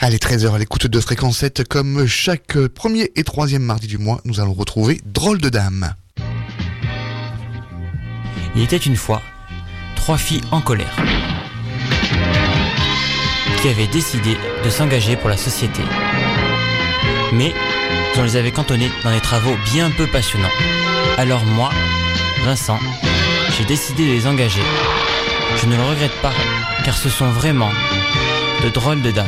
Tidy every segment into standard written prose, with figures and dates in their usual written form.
Allez, 13h à l'écoute de Fréquence 7, comme chaque premier et troisième mardi du mois, nous allons retrouver Drôle de Dame. Il était une fois 3 filles en colère qui avaient décidé de s'engager pour la société. Mais on les avait cantonnées dans des travaux bien peu passionnants. Alors moi, Vincent, j'ai décidé de les engager. Je ne le regrette pas, car ce sont vraiment de drôles de dames.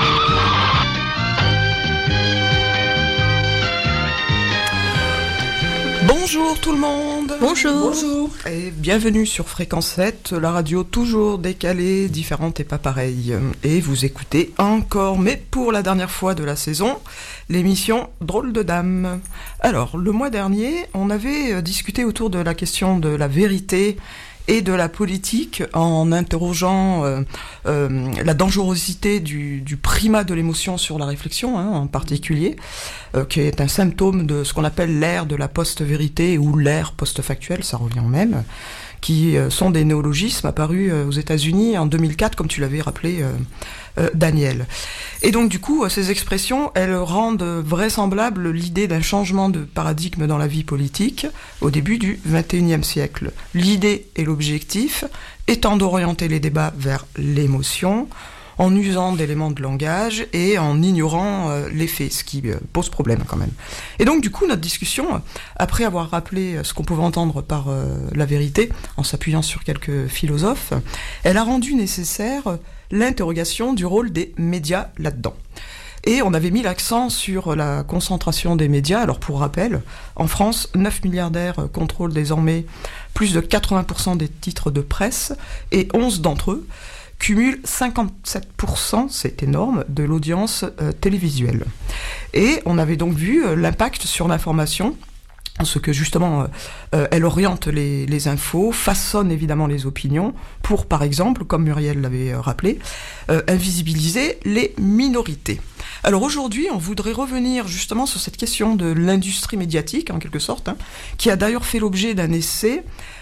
Bonjour tout le monde. Bonjour. Et bienvenue sur Fréquence 7, la radio toujours décalée, différente et pas pareille. Et vous écoutez encore, mais pour la dernière fois de la saison, l'émission Drôle de Dame. Alors, le mois dernier, on avait discuté autour de la question de la vérité et de la politique en interrogeant la dangerosité du primat de l'émotion sur la réflexion, en particulier, qui est un symptôme de ce qu'on appelle l'ère de la post-vérité ou l'ère post-factuelle, ça revient au même, qui sont des néologismes apparus aux États-Unis en 2004, comme tu l'avais rappelé, Daniel. Et donc du coup, ces expressions, elles rendent vraisemblable l'idée d'un changement de paradigme dans la vie politique au début du XXIe siècle. L'idée et l'objectif étant d'orienter les débats vers l'émotion, en usant d'éléments de langage et en ignorant les faits, ce qui pose problème quand même. Et donc du coup, notre discussion, après avoir rappelé ce qu'on pouvait entendre par la vérité, en s'appuyant sur quelques philosophes, elle a rendu nécessaire l'interrogation du rôle des médias là-dedans. Et on avait mis l'accent sur la concentration des médias. Alors pour rappel, en France, 9 milliardaires contrôlent désormais plus de 80% des titres de presse et 11 d'entre eux cumulent 57%, c'est énorme, de l'audience télévisuelle. Et on avait donc vu l'impact sur l'information, en ce que justement elle oriente les infos, façonne évidemment les opinions, pour par exemple, comme Muriel l'avait rappelé, invisibiliser les minorités. Alors aujourd'hui, on voudrait revenir justement sur cette question de l'industrie médiatique, en quelque sorte, qui a d'ailleurs fait l'objet d'un essai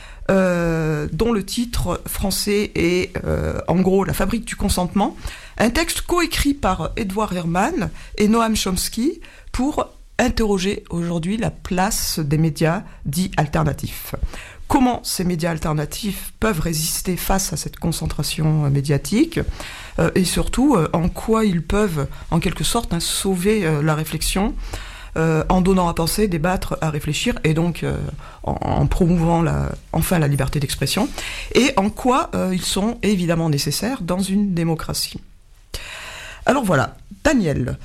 dont le titre français est en gros La fabrique du consentement, un texte coécrit par Edward Herman et Noam Chomsky pour interroger aujourd'hui la place des médias dits alternatifs. Comment ces médias alternatifs peuvent résister face à cette concentration médiatique et surtout en quoi ils peuvent en quelque sorte sauver la réflexion en donnant à penser, débattre, à réfléchir et donc en promouvant enfin la liberté d'expression et en quoi ils sont évidemment nécessaires dans une démocratie. Alors voilà, Daniel,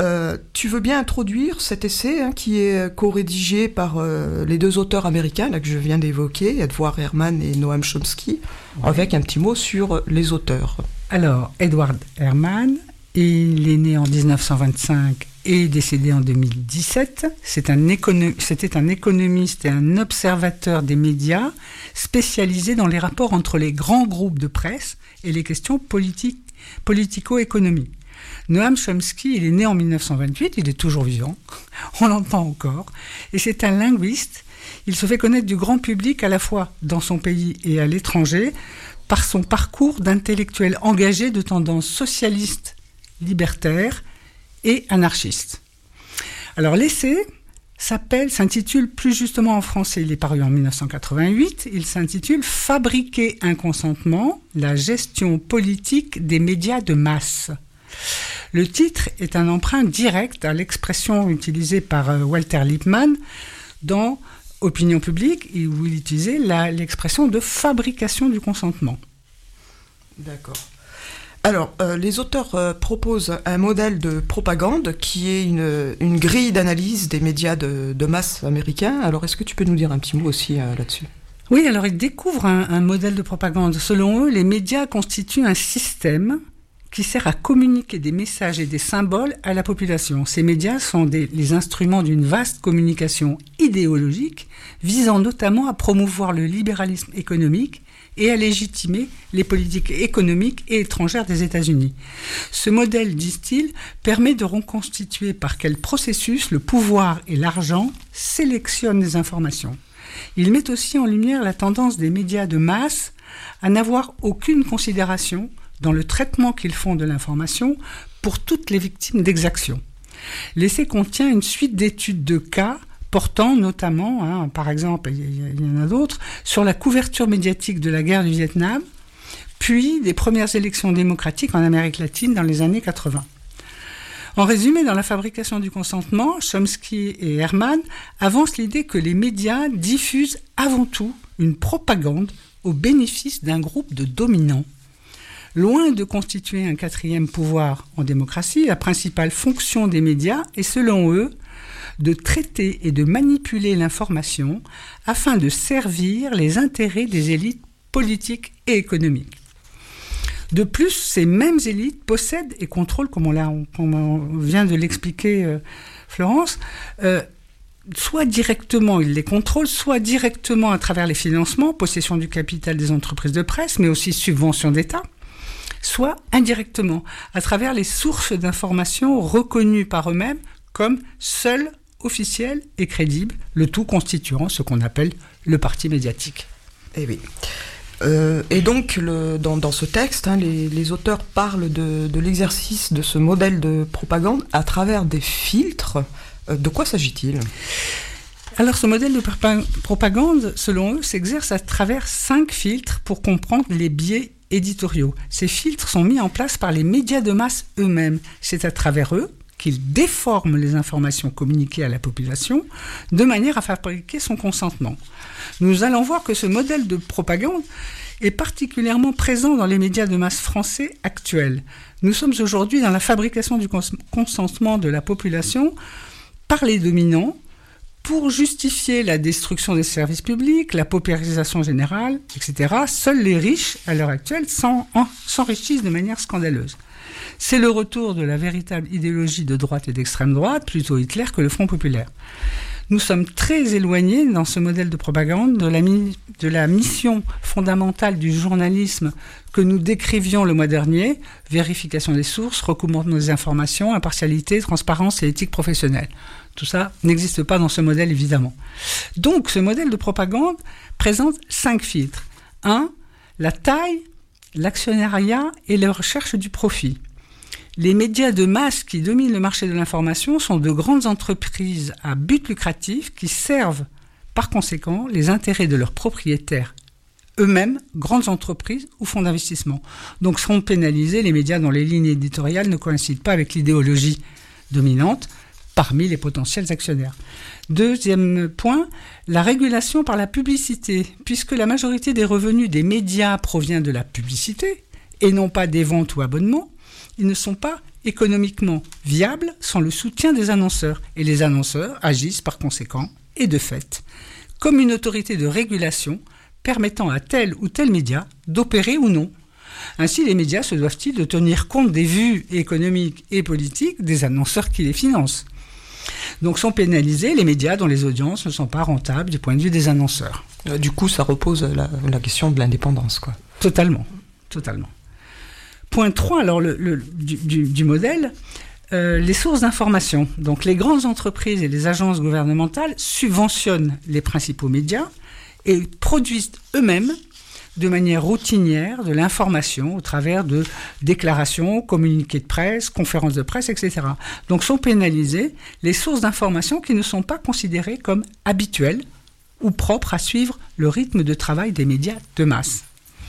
tu veux bien introduire cet essai qui est co-rédigé par les deux auteurs américains là, que je viens d'évoquer, Edward Herman et Noam Chomsky, avec un petit mot sur les auteurs. Alors, Edward Herman, il est né en 1925 et décédé en 2017. C'était un économiste et un observateur des médias spécialisé dans les rapports entre les grands groupes de presse et les questions politico-économiques. Noam Chomsky, il est né en 1928, il est toujours vivant, on l'entend encore, et c'est un linguiste. Il se fait connaître du grand public à la fois dans son pays et à l'étranger par son parcours d'intellectuel engagé de tendance socialiste, libertaire et anarchiste. Alors l'essai s'intitule plus justement en français, il est paru en 1988, il s'intitule « Fabriquer un consentement, la gestion politique des médias de masse ». Le titre est un emprunt direct à l'expression utilisée par Walter Lippmann dans Opinion publique, où il utilisait l'expression de fabrication du consentement. D'accord. Alors, les auteurs proposent un modèle de propagande qui est une grille d'analyse des médias de masse américains. Alors, est-ce que tu peux nous dire un petit mot aussi là-dessus ? Oui, alors ils découvrent un modèle de propagande. Selon eux, les médias constituent un système qui sert à communiquer des messages et des symboles à la population. Ces médias sont les instruments d'une vaste communication idéologique visant notamment à promouvoir le libéralisme économique et à légitimer les politiques économiques et étrangères des États-Unis. Ce modèle, disent-ils, permet de reconstituer par quel processus le pouvoir et l'argent sélectionnent les informations. Il met aussi en lumière la tendance des médias de masse à n'avoir aucune considération dans le traitement qu'ils font de l'information pour toutes les victimes d'exactions. L'essai contient une suite d'études de cas portant notamment, par exemple, il y en a d'autres, sur la couverture médiatique de la guerre du Vietnam, puis des premières élections démocratiques en Amérique latine dans les années 80. En résumé, dans La fabrication du consentement, Chomsky et Herman avancent l'idée que les médias diffusent avant tout une propagande au bénéfice d'un groupe de dominants. Loin de constituer un quatrième pouvoir en démocratie, la principale fonction des médias est, selon eux, de traiter et de manipuler l'information afin de servir les intérêts des élites politiques et économiques. De plus, ces mêmes élites possèdent et contrôlent, comme on vient de l'expliquer Florence, soit directement ils les contrôlent, soit directement à travers les financements, possession du capital des entreprises de presse, mais aussi subventions d'État, soit indirectement à travers les sources d'informations reconnues par eux-mêmes comme seules, officielles et crédibles, le tout constituant ce qu'on appelle le parti médiatique. Eh oui. Et donc, dans ce texte, les auteurs parlent de l'exercice de ce modèle de propagande à travers des filtres. De quoi s'agit-il ? Alors, ce modèle de propagande, selon eux, s'exerce à travers 5 filtres pour comprendre les biais éditoriaux. Ces filtres sont mis en place par les médias de masse eux-mêmes. C'est à travers eux qu'ils déforment les informations communiquées à la population de manière à fabriquer son consentement. Nous allons voir que ce modèle de propagande est particulièrement présent dans les médias de masse français actuels. Nous sommes aujourd'hui dans la fabrication du consentement de la population par les dominants pour justifier la destruction des services publics, la paupérisation générale, etc. Seuls les riches, à l'heure actuelle, s'enrichissent de manière scandaleuse. C'est le retour de la véritable idéologie de droite et d'extrême droite, plutôt Hitler que le Front populaire. Nous sommes très éloignés dans ce modèle de propagande de la mission fondamentale du journalisme que nous décrivions le mois dernier, vérification des sources, recoupement des informations, impartialité, transparence et éthique professionnelle. Tout ça n'existe pas dans ce modèle, évidemment. Donc, ce modèle de propagande présente 5 filtres. 1. La taille, l'actionnariat et la recherche du profit. Les médias de masse qui dominent le marché de l'information sont de grandes entreprises à but lucratif qui servent par conséquent les intérêts de leurs propriétaires, eux-mêmes grandes entreprises ou fonds d'investissement. Donc seront pénalisés les médias dont les lignes éditoriales ne coïncident pas avec l'idéologie dominante parmi les potentiels actionnaires. Deuxième point, la régulation par la publicité, puisque la majorité des revenus des médias provient de la publicité et non pas des ventes ou abonnements. Ils ne sont pas économiquement viables sans le soutien des annonceurs. Et les annonceurs agissent par conséquent, et de fait, comme une autorité de régulation permettant à tel ou tel média d'opérer ou non. Ainsi, les médias se doivent-ils de tenir compte des vues économiques et politiques des annonceurs qui les financent. Donc sont pénalisés les médias dont les audiences ne sont pas rentables du point de vue des annonceurs. Du coup, ça repose la question de l'indépendance, quoi. Totalement. Point 3, alors du modèle, les sources d'information. Donc les grandes entreprises et les agences gouvernementales subventionnent les principaux médias et produisent eux-mêmes de manière routinière de l'information au travers de déclarations, communiqués de presse, conférences de presse, etc. Donc sont pénalisées les sources d'information qui ne sont pas considérées comme habituelles ou propres à suivre le rythme de travail des médias de masse.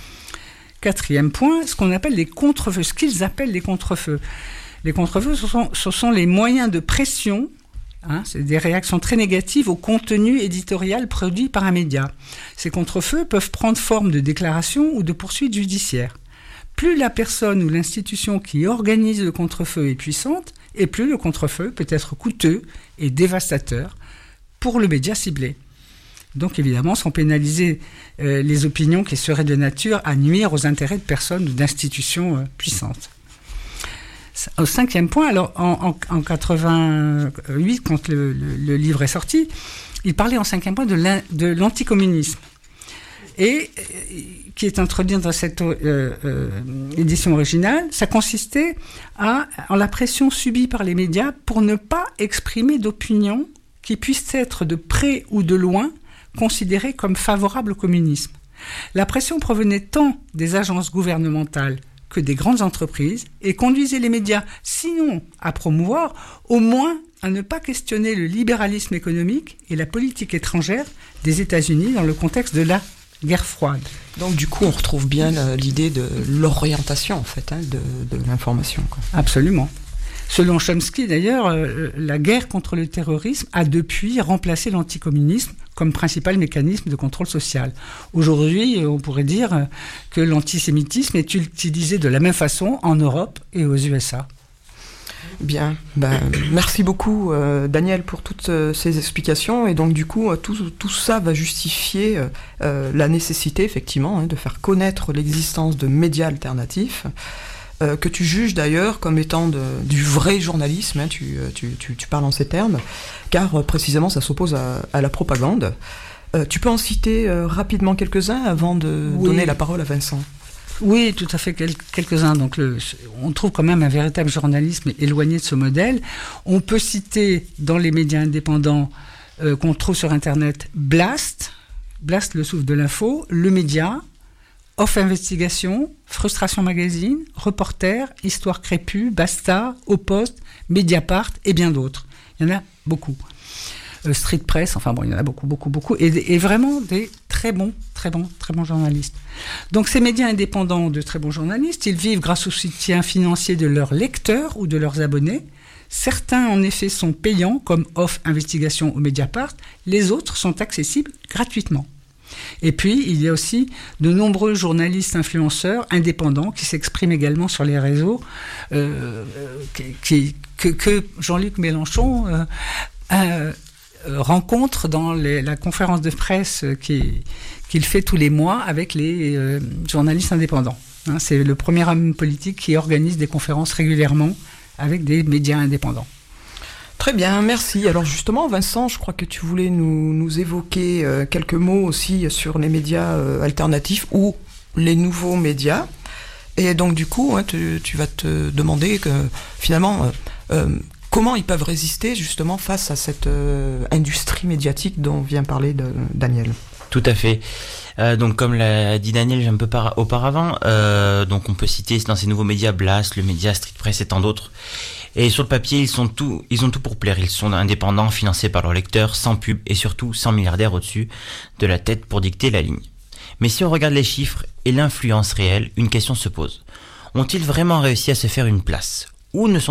4e point, ce qu'on appelle les contre-feux, ce qu'ils appellent les contre-feux. Les contre-feux, ce sont les moyens de pression, c'est des réactions très négatives au contenu éditorial produit par un média. Ces contre-feux peuvent prendre forme de déclarations ou de poursuites judiciaires. Plus la personne ou l'institution qui organise le contre-feu est puissante, et plus le contre-feu peut être coûteux et dévastateur pour le média ciblé. Donc évidemment, sont pénalisées les opinions qui seraient de nature à nuire aux intérêts de personnes ou d'institutions puissantes. Au 5e point, alors en 88, quand le livre est sorti, il parlait en 5e point de l'anticommunisme. Et qui est introduit dans cette édition originale, ça consistait en la pression subie par les médias pour ne pas exprimer d'opinion qui puisse être de près ou de loin considérée comme favorable au communisme. La pression provenait tant des agences gouvernementales que des grandes entreprises et conduisait les médias, sinon à promouvoir, au moins à ne pas questionner le libéralisme économique et la politique étrangère des États-Unis dans le contexte de la guerre froide. Donc du coup, on retrouve bien l'idée de l'orientation, en fait, de l'information, quoi. Absolument. Selon Chomsky, d'ailleurs, la guerre contre le terrorisme a depuis remplacé l'anticommunisme comme principal mécanisme de contrôle social. Aujourd'hui, on pourrait dire que l'antisémitisme est utilisé de la même façon en Europe et aux USA. Bien, merci beaucoup Daniel pour toutes ces explications, et donc du coup tout ça va justifier la nécessité effectivement de faire connaître l'existence de médias alternatifs, que tu juges d'ailleurs comme étant du vrai journalisme, tu parles en ces termes, car précisément ça s'oppose à la propagande. Tu peux en citer rapidement quelques-uns avant de donner la parole à Vincent? Oui, tout à fait, quelques-uns. Donc, on trouve quand même un véritable journalisme éloigné de ce modèle. On peut citer dans les médias indépendants qu'on trouve sur Internet Blast, le souffle de l'info, Le Média, Off Investigation, Frustration Magazine, Reporter, Histoire Crépue, Basta, Au Poste, Mediapart et bien d'autres. Il y en a beaucoup. Street Press, enfin bon, il y en a beaucoup, et vraiment des très bons journalistes. Donc ces médias indépendants ont de très bons journalistes, ils vivent grâce au soutien financier de leurs lecteurs ou de leurs abonnés. Certains, en effet, sont payants, comme Off Investigation ou Mediapart, les autres sont accessibles gratuitement. Et puis, il y a aussi de nombreux journalistes influenceurs indépendants qui s'expriment également sur les réseaux, que Jean-Luc Mélenchon rencontre dans la conférence de presse qu'il fait tous les mois avec les journalistes indépendants. C'est le premier homme politique qui organise des conférences régulièrement avec des médias indépendants. Très bien, merci. Alors justement, Vincent, je crois que tu voulais nous évoquer quelques mots aussi sur les médias alternatifs ou les nouveaux médias. Et donc du coup, tu vas te demander que finalement... comment ils peuvent résister justement face à cette industrie médiatique dont vient parler Daniel? Tout à fait. Donc comme l'a dit Daniel un peu auparavant, donc on peut citer dans ces nouveaux médias Blast, Le Média, Street Press et tant d'autres. Et sur le papier, ils ont tout pour plaire. Ils sont indépendants, financés par leurs lecteurs, sans pub et surtout sans milliardaires au-dessus de la tête pour dicter la ligne. Mais si on regarde les chiffres et l'influence réelle, une question se pose. Ont-ils vraiment réussi à se faire une place? Ou ne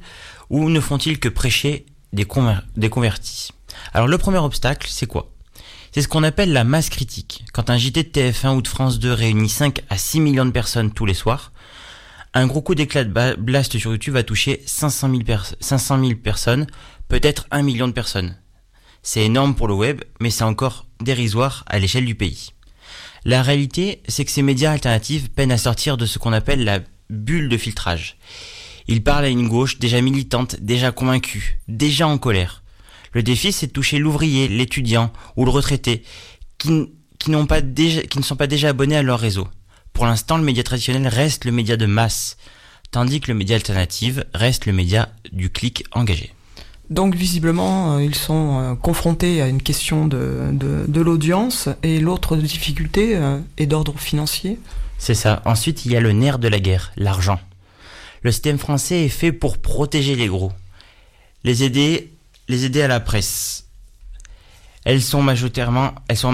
font-ils que prêcher des convertis? Alors le premier obstacle, c'est quoi? C'est ce qu'on appelle la masse critique. Quand un JT de TF1 ou de France 2 réunit 5 à 6 millions de personnes tous les soirs, un gros coup d'éclat de blast sur YouTube va toucher 500 000 personnes, peut-être 1 million de personnes. C'est énorme pour le web, mais c'est encore dérisoire à l'échelle du pays. La réalité, c'est que ces médias alternatifs peinent à sortir de ce qu'on appelle la bulle de filtrage. Ils parlent à une gauche déjà militante, déjà convaincue, déjà en colère. Le défi, c'est de toucher l'ouvrier, l'étudiant ou le retraité qui ne sont pas déjà abonnés à leur réseau. Pour l'instant, le média traditionnel reste le média de masse, tandis que le média alternatif reste le média du clic engagé. Donc visiblement, ils sont confrontés à une question de l'audience, et l'autre difficulté est d'ordre financier. C'est ça. Ensuite, il y a le nerf de la guerre, l'argent. Le système français est fait pour protéger les gros, les aider à la presse. Elles sont majoritairement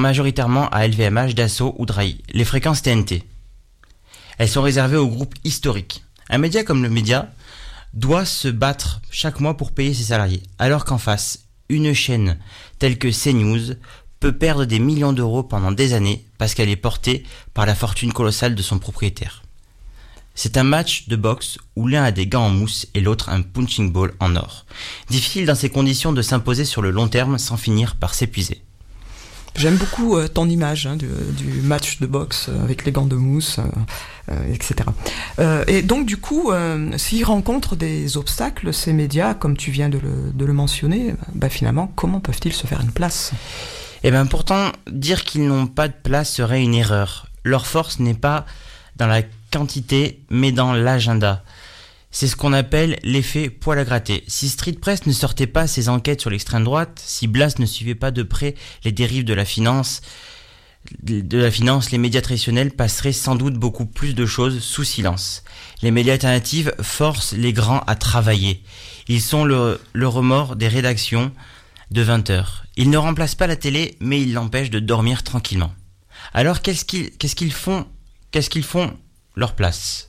à LVMH, Dassault ou Drahi, les fréquences TNT. Elles sont réservées aux groupes historiques. Un média comme le Média doit se battre chaque mois pour payer ses salariés, alors qu'en face, une chaîne telle que CNews peut perdre des millions d'euros pendant des années parce qu'elle est portée par la fortune colossale de son propriétaire. C'est un match de boxe où l'un a des gants en mousse et l'autre un punching ball en or. Difficile dans ces conditions de s'imposer sur le long terme sans finir par s'épuiser. J'aime beaucoup ton image du match de boxe avec les gants de mousse, etc. Et donc du coup, s'ils rencontrent des obstacles, ces médias, comme tu viens de le mentionner, finalement, comment peuvent-ils se faire une place? Pourtant, dire qu'ils n'ont pas de place serait une erreur. Leur force n'est pas dans la quantité, mais dans l'agenda. C'est ce qu'on appelle l'effet poil à gratter. Si Street Press ne sortait pas ses enquêtes sur l'extrême droite, si Blast ne suivait pas de près les dérives de la finance, de la finance, les médias traditionnels passeraient sans doute beaucoup plus de choses sous silence. Les médias alternatifs forcent les grands à travailler. Ils sont le remords des rédactions de 20 heures. Ils ne remplacent pas la télé, mais ils l'empêchent de dormir tranquillement. Alors qu'est-ce qu'ils font leur place?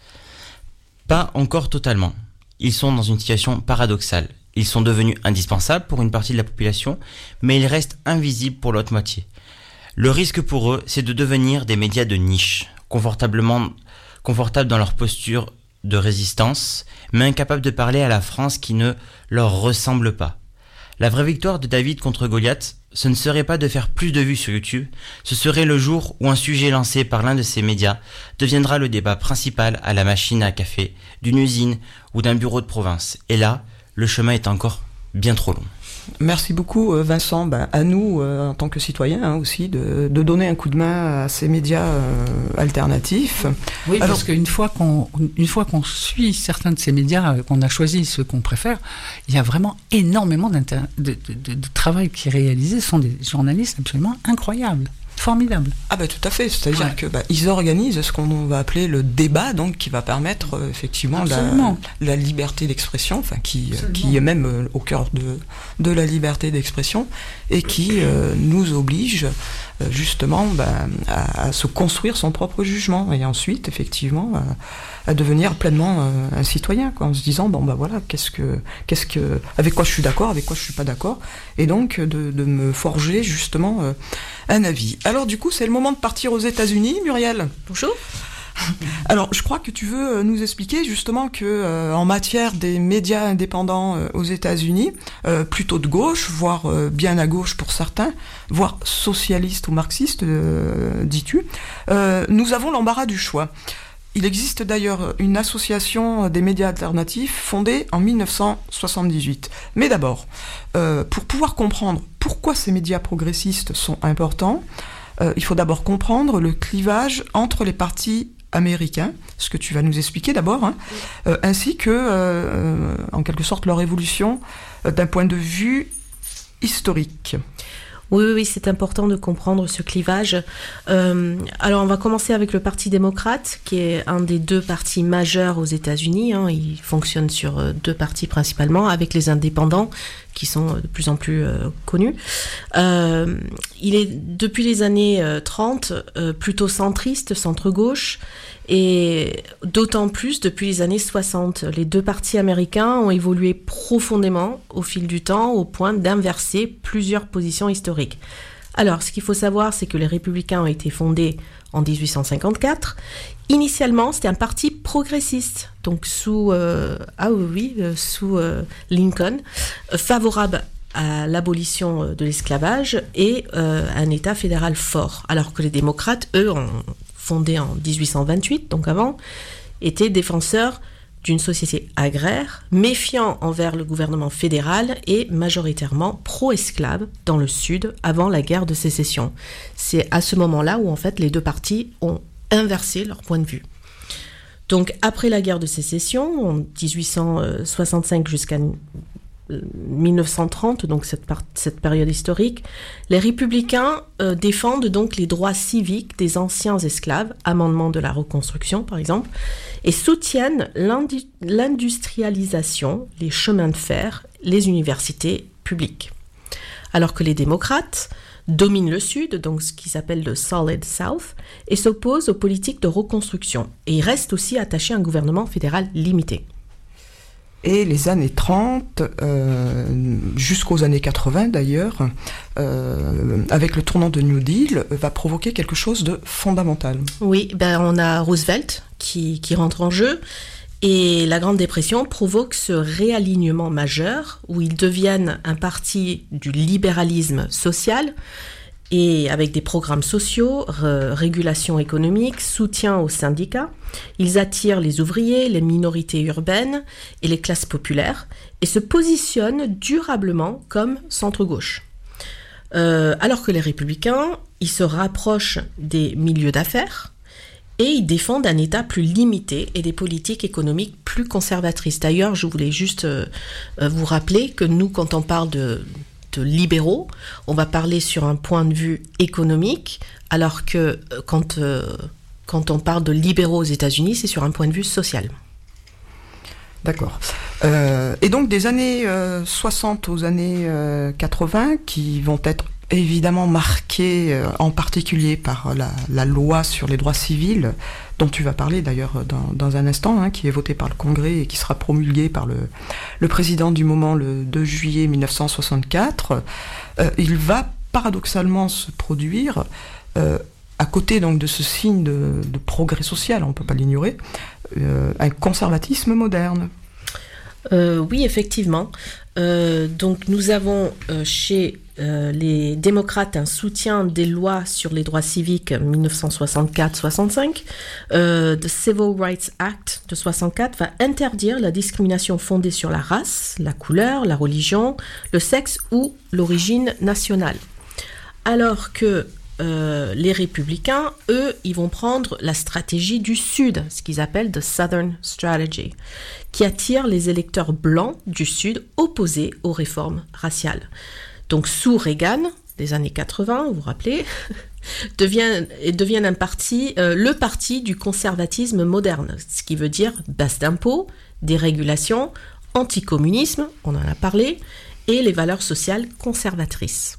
Pas encore totalement. Ils sont dans une situation paradoxale. Ils sont devenus indispensables pour une partie de la population, mais ils restent invisibles pour l'autre moitié. Le risque pour eux, c'est de devenir des médias de niche, confortables dans leur posture de résistance, mais incapables de parler à la France qui ne leur ressemble pas. La vraie victoire de David contre Goliath, ce ne serait pas de faire plus de vues sur YouTube, ce serait le jour où un sujet lancé par l'un de ces médias deviendra le débat principal à la machine à café, d'une usine ou d'un bureau de province. Et là, le chemin est encore bien trop long. Merci beaucoup Vincent, à nous en tant que citoyens aussi de donner un coup de main à ces médias alternatifs. Oui, parce qu'une fois qu'on suit certains de ces médias, qu'on a choisi ceux qu'on préfère, il y a vraiment énormément de travail qui est réalisé. Ce sont des journalistes absolument incroyables. Formidable. Tout à fait, c'est-à-dire que ils organisent ce qu'on va appeler le débat, donc qui va permettre effectivement la liberté d'expression, qui est même au cœur de la liberté d'expression et qui nous oblige justement à se construire son propre jugement et ensuite effectivement à devenir pleinement un citoyen, en se disant voilà, avec quoi je suis d'accord, avec quoi je suis pas d'accord, et donc de me forger justement un avis. Alors du coup, c'est le moment de partir aux États-Unis, Muriel. Bonjour. Alors, je crois que tu veux nous expliquer justement que en matière des médias indépendants aux États-Unis, plutôt de gauche, voire bien à gauche pour certains, voire socialistes ou marxistes, dis-tu, nous avons l'embarras du choix. Il existe d'ailleurs une association des médias alternatifs fondée en 1978. Mais d'abord, pour pouvoir comprendre pourquoi ces médias progressistes sont importants, il faut d'abord comprendre le clivage entre les partis américains, ce que tu vas nous expliquer d'abord, ainsi que, en quelque sorte, leur évolution d'un point de vue historique. Oui, c'est important de comprendre ce clivage. Alors, on va commencer avec le Parti démocrate, qui est un des deux partis majeurs aux États-Unis. Il fonctionne sur deux partis principalement, avec les indépendants, qui sont de plus en plus connus. Il est, depuis les années 30, plutôt centriste, centre-gauche, et d'autant plus depuis les années 60. Les deux partis américains ont évolué profondément au fil du temps, au point d'inverser plusieurs positions historiques. Alors, ce qu'il faut savoir, c'est que les Républicains ont été fondés en 1854. Initialement, c'était un parti progressiste, donc sous Lincoln, favorable à l'abolition de l'esclavage et un État fédéral fort. Alors que les démocrates, eux, fondés en 1828, donc avant, étaient défenseurs d'une société agraire, méfiant envers le gouvernement fédéral et majoritairement pro-esclave dans le Sud avant la guerre de sécession. C'est à ce moment-là où en fait les deux partis ont inversé leur point de vue. Donc après la guerre de sécession, en 1865 jusqu'à 1930, donc cette période historique, les républicains défendent donc les droits civiques des anciens esclaves, amendement de la Reconstruction par exemple, et soutiennent l'industrialisation, les chemins de fer, les universités publiques. Alors que les démocrates dominent le Sud, donc ce qui s'appelle le Solid South, et s'opposent aux politiques de reconstruction. Et ils restent aussi attachés à un gouvernement fédéral limité. Et les années 30, jusqu'aux années 80 d'ailleurs, avec le tournant de New Deal, va provoquer quelque chose de fondamental. Oui, on a Roosevelt qui rentre en jeu, et la Grande Dépression provoque ce réalignement majeur, où ils deviennent un parti du libéralisme social, et avec des programmes sociaux, régulation économique, soutien aux syndicats. Ils attirent les ouvriers, les minorités urbaines et les classes populaires et se positionnent durablement comme centre-gauche. Alors que les républicains, ils se rapprochent des milieux d'affaires et ils défendent un État plus limité et des politiques économiques plus conservatrices. D'ailleurs, je voulais juste vous rappeler que nous, quand on parle de de libéraux, on va parler sur un point de vue économique, alors que quand on parle de libéraux aux États-Unis, c'est sur un point de vue social. D'accord. Et donc des années 60 aux années 80 qui vont être évidemment marquées en particulier par la loi sur les droits civils, dont tu vas parler d'ailleurs dans un instant, qui est votée par le Congrès et qui sera promulguée par le président du moment le 2 juillet 1964. Il va paradoxalement se produire, à côté donc de ce signe de progrès social, on ne peut pas l'ignorer, un conservatisme moderne. Oui, effectivement. Donc nous avons chez les démocrates un soutien des lois sur les droits civiques 1964-65. The Civil Rights Act de 64 va interdire la discrimination fondée sur la race, la couleur, la religion, le sexe ou l'origine nationale. Alors que les républicains, eux, ils vont prendre la stratégie du Sud, ce qu'ils appellent the Southern Strategy, qui attire les électeurs blancs du Sud opposés aux réformes raciales. Donc sous Reagan, des années 80, vous vous rappelez, deviennent un parti, le parti du conservatisme moderne, ce qui veut dire baisse d'impôts, dérégulation, anticommunisme, on en a parlé, et les valeurs sociales conservatrices.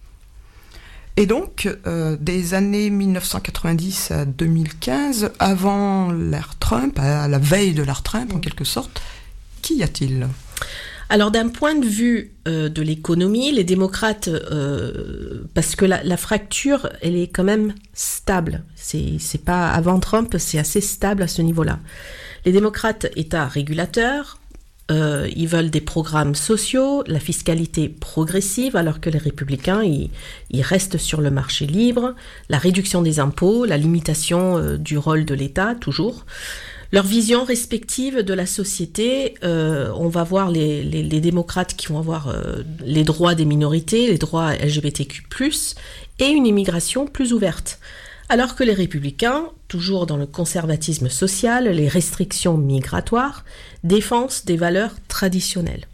Et donc, des années 1990 à 2015, avant l'ère Trump, à la veille de l'ère Trump en quelque sorte, qu'y a-t-il ? Alors d'un point de vue de l'économie, les démocrates, parce que la fracture, elle est quand même stable. C'est pas avant Trump, c'est assez stable à ce niveau-là. Les démocrates, État régulateur, ils veulent des programmes sociaux, la fiscalité progressive, alors que les républicains, ils restent sur le marché libre, la réduction des impôts, la limitation du rôle de l'État, toujours. Leur vision respective de la société, on va voir les démocrates qui vont avoir les droits des minorités, les droits LGBTQ+, et une immigration plus ouverte. Alors que les républicains, toujours dans le conservatisme social, les restrictions migratoires, défendent des valeurs traditionnelles.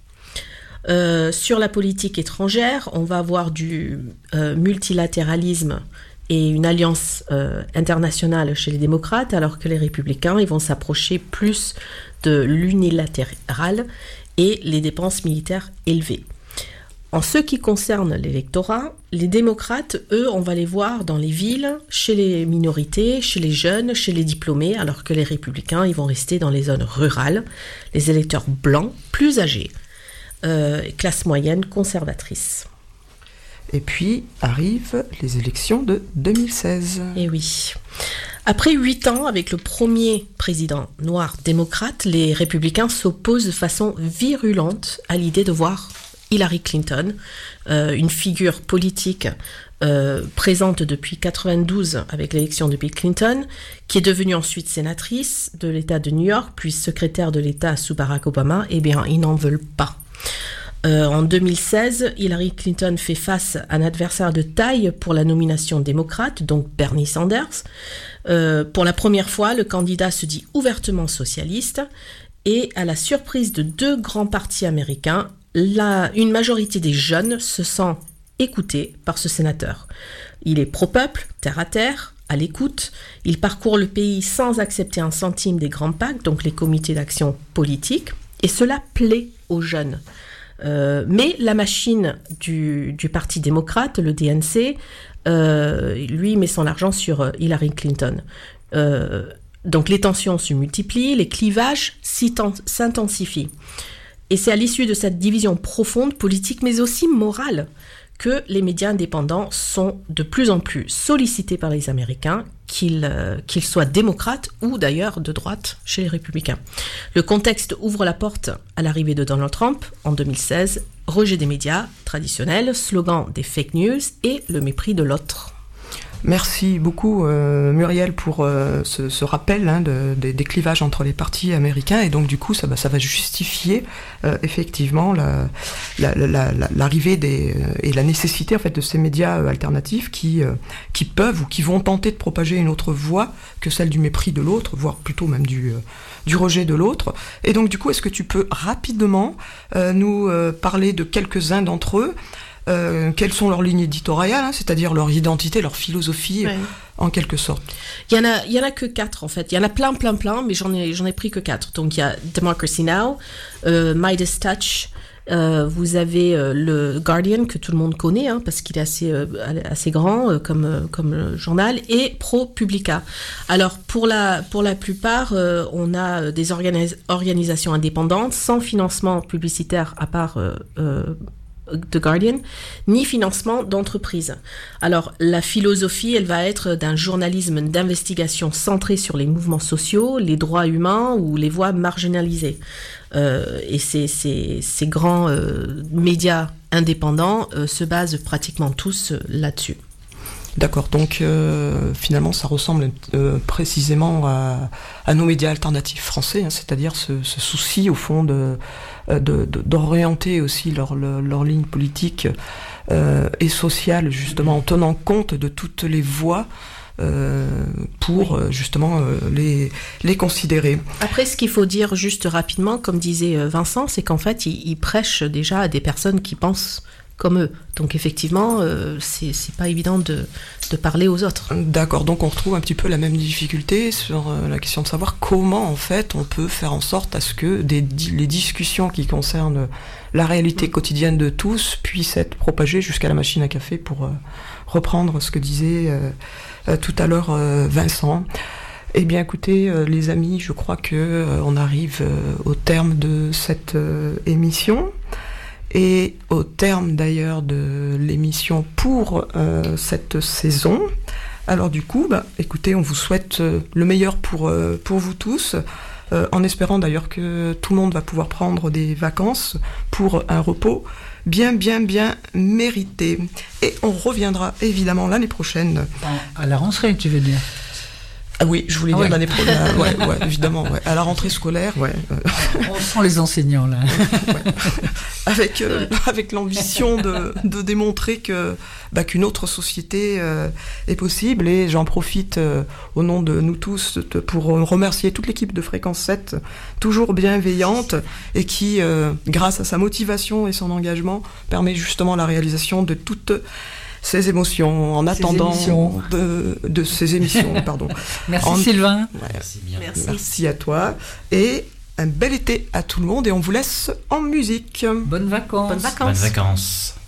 Sur la politique étrangère, on va avoir du multilatéralisme et une alliance internationale chez les démocrates, alors que les républicains, ils vont s'approcher plus de l'unilatéral et les dépenses militaires élevées. En ce qui concerne l'électorat, les démocrates, eux, on va les voir dans les villes, chez les minorités, chez les jeunes, chez les diplômés, alors que les républicains, ils vont rester dans les zones rurales, les électeurs blancs, plus âgés, classe moyenne conservatrice. Et puis arrivent les élections de 2016. Et oui. Après 8 ans, avec le premier président noir démocrate, les républicains s'opposent de façon virulente à l'idée de voir Hillary Clinton, une figure politique présente depuis 1992 avec l'élection de Bill Clinton, qui est devenue ensuite sénatrice de l'État de New York, puis secrétaire de l'État sous Barack Obama. Eh bien, ils n'en veulent pas. En 2016, Hillary Clinton fait face à un adversaire de taille pour la nomination démocrate, donc Bernie Sanders. Pour la première fois, le candidat se dit ouvertement socialiste et à la surprise de 2 grands partis américains, une majorité des jeunes se sent écoutée par ce sénateur. Il est pro-peuple, terre à terre, à l'écoute. Il parcourt le pays sans accepter un centime des grands PAC, donc les comités d'action politique, et cela plaît aux jeunes. Mais la machine du Parti démocrate, le DNC, lui met son argent sur Hillary Clinton. Donc les tensions se multiplient, les clivages s'intensifient. Et c'est à l'issue de cette division profonde, politique, mais aussi morale, que les médias indépendants sont de plus en plus sollicités par les Américains, qu'ils soient démocrates ou d'ailleurs de droite chez les républicains. Le contexte ouvre la porte à l'arrivée de Donald Trump en 2016, rejet des médias traditionnels, slogan des fake news et le mépris de l'autre. Merci beaucoup Muriel pour ce rappel des clivages entre les partis américains, et donc du coup ça va justifier effectivement l'arrivée et la nécessité en fait de ces médias alternatifs qui peuvent ou qui vont tenter de propager une autre voie que celle du mépris de l'autre, voire plutôt même du rejet de l'autre. Et donc du coup, est-ce que tu peux rapidement nous parler de quelques-uns d'entre eux? quelles sont leurs lignes éditoriales, hein, c'est-à-dire leur identité, leur philosophie, en quelque sorte. Il y en a que 4 en fait. Il y en a plein, mais j'en ai pris que 4. Donc il y a Democracy Now, Midas Touch. Vous avez le Guardian que tout le monde connaît parce qu'il est assez grand comme journal, et ProPublica. Alors pour la plupart on a des organisations indépendantes sans financement publicitaire à part The Guardian, ni financement d'entreprise. Alors, la philosophie, elle va être d'un journalisme d'investigation centré sur les mouvements sociaux, les droits humains ou les voix marginalisées. Et ces grands médias indépendants se basent pratiquement tous là-dessus. D'accord, donc finalement ça ressemble précisément à nos médias alternatifs français, hein, c'est-à-dire ce souci au fond d'orienter aussi leur ligne politique et sociale, justement en tenant compte de toutes les voix pour justement les considérer. Après, ce qu'il faut dire juste rapidement, comme disait Vincent, c'est qu'en fait ils prêchent déjà à des personnes qui pensent comme eux. Donc effectivement, c'est pas évident de parler aux autres. D'accord, donc on retrouve un petit peu la même difficulté sur la question de savoir comment en fait on peut faire en sorte à ce que les discussions qui concernent la réalité quotidienne de tous puissent être propagées jusqu'à la machine à café, pour reprendre ce que disait tout à l'heure Vincent. Eh bien écoutez les amis, je crois que on arrive au terme de cette émission. Et au terme d'ailleurs de l'émission pour cette saison. Alors du coup, écoutez, on vous souhaite le meilleur pour vous tous, en espérant d'ailleurs que tout le monde va pouvoir prendre des vacances pour un repos bien mérité. Et on reviendra évidemment l'année prochaine. À la rentrée, tu veux dire? Ah oui, je voulais dire l'année prochaine. Ouais, évidemment, ouais. À la rentrée scolaire, ouais. On sent les enseignants là. Avec l'ambition de démontrer qu'une autre société est possible. Et j'en profite au nom de nous tous pour remercier toute l'équipe de Fréquence 7, toujours bienveillante, et qui, grâce à sa motivation et son engagement, permet justement la réalisation de toutes ces émotions, en attendant de ces émissions, pardon. Merci Sylvain. Ouais, merci à toi, et un bel été à tout le monde, et on vous laisse en musique. Bonnes vacances. Bonnes vacances.